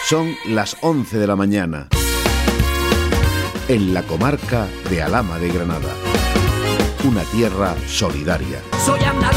Son las 11 de la mañana. En la comarca de Alhama de Granada. Una tierra solidaria.